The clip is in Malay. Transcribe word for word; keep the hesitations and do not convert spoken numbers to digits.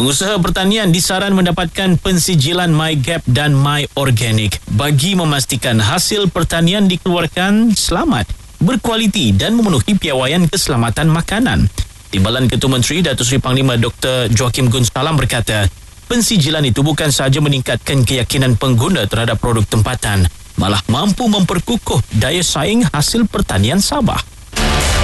Pengusaha pertanian disaran mendapatkan pensijilan MyGap dan MyOrganic bagi memastikan hasil pertanian dikeluarkan selamat, berkualiti dan memenuhi piawaian keselamatan makanan. Timbalan Ketua Menteri Datuk Seri Panglima Doktor Joaquim Gunsalam berkata, pensijilan itu bukan sahaja meningkatkan keyakinan pengguna terhadap produk tempatan, malah mampu memperkukuh daya saing hasil pertanian Sabah.